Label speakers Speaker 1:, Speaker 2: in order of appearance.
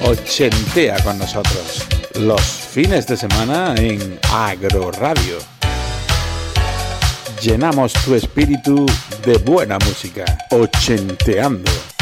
Speaker 1: ochentea con nosotros. Los fines de semana en Agro Radio. Llenamos tu espíritu de buena música, ochenteando.